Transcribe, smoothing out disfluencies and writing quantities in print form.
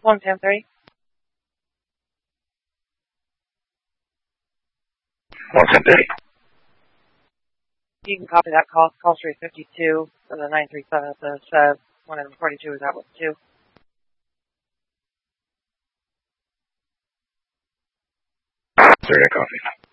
110-3. 110-30. You can copy that call. Call 352 for the 937 at the 142 is Outlook 2. 30, copy.